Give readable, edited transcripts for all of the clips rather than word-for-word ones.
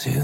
to.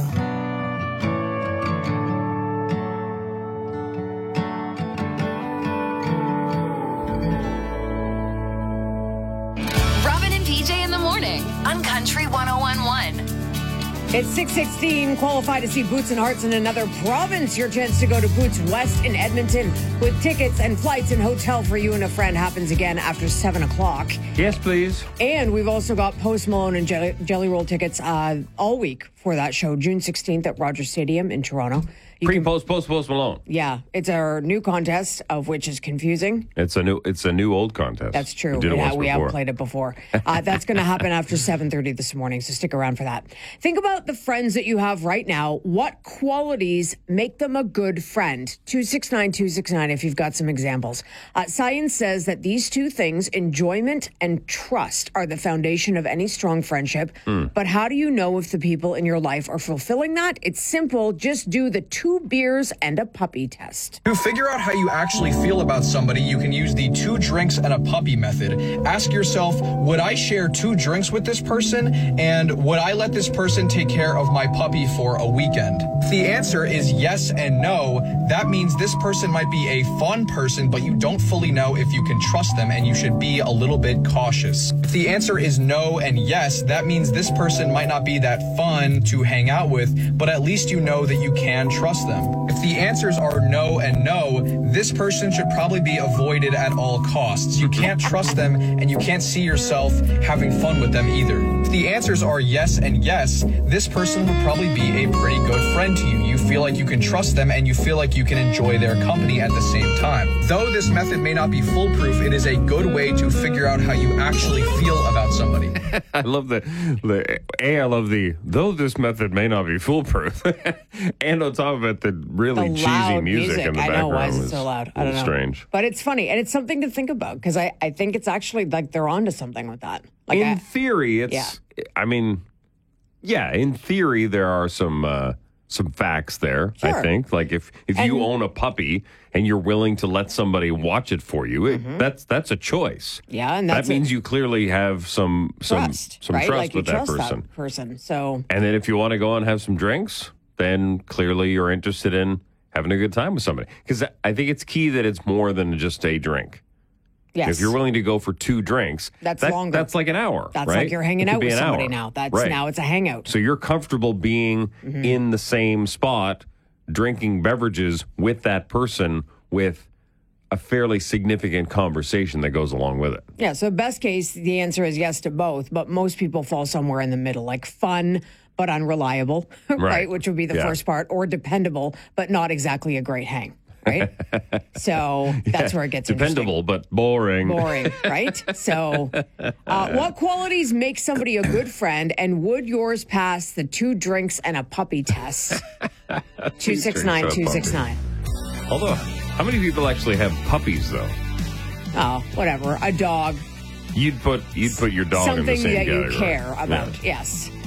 Robin and PJ in the morning on Country 101.1. It's 6:16. Qualify to see Boots and Hearts in another province. Your chance to go to Boots West in Edmonton with tickets and flights and hotel for you and a friend happens again after 7 o'clock. Yes, please. And we've also got Post Malone and Jelly Roll tickets all week for that show, June 16th at Rogers Stadium in Toronto. Post Malone. Yeah, it's our new contest, of which is confusing. It's a new old contest. That's true. We did it once we before. have played it before. That's going to happen after 7:30 this morning, so stick around for that. Think about the friends that you have right now. What qualities make them a good friend? 269-269 if you've got some examples. Science says that these two things, enjoyment and trust, are the foundation of any strong friendship. But how do you know if the people in your life are fulfilling that? It's simple. Just do the 2 beers and a puppy test. To figure out how you actually feel about somebody, you can use the 2 drinks and a puppy method. Ask yourself, would I share 2 drinks with this person? And would I let this person take care of my puppy for a weekend? If the answer is yes and no, that means this person might be a fun person, but you don't fully know if you can trust them and you should be a little bit cautious. If the answer is no and yes, that means this person might not be that fun to hang out with, but at least you know that you can trust them. If the answers are no and no, this person should probably be avoided at all costs. You can't trust them and you can't see yourself having fun with them either. If the answers are yes and yes, this person would probably be a pretty good friend to you. You feel like you can trust them and you feel like you can enjoy their company at the same time. Though this method may not be foolproof, it is a good way to figure out how you actually feel about somebody. I love though this method may not be foolproof. And on top of it, the really The cheesy loud music in the I background. know, why is it so loud? I don't know. Strange. But it's funny, and it's something to think about, because I think it's actually like they're onto something with that. Like In theory, it's, yeah. I mean, yeah, in theory, there are some facts there, Sure. I think. Like if you own a puppy and you're willing to let somebody watch it for you, that's a choice. Yeah, and that means you clearly have some trust, right? trust Like with you that trust person. that person. So, And then if you want to go and have some drinks, then clearly you're interested in having a good time with somebody. Because I think it's key that it's more than just a drink. yes. If you're willing to go for 2 drinks, That's longer. That's like an hour. That's right? like you're hanging It could out be with an somebody hour. now. That's Right. now it's a hangout. So you're comfortable being in the same spot, drinking beverages with that person with a fairly significant conversation that goes along with it. Yeah, so best case, the answer is yes to both, but most people fall somewhere in the middle, like fun but unreliable, right? Right. Which would be the Yeah. first part, or dependable but not exactly a great hang, right? So that's where it gets Dependable, but boring. boring, right? So what qualities make somebody a good friend, and would yours pass the 2 drinks and a puppy test? 269-269. Although, how many people actually have puppies, though? Oh, whatever. A dog. You'd put your dog in the Something same that category. you care about, Yeah. yes.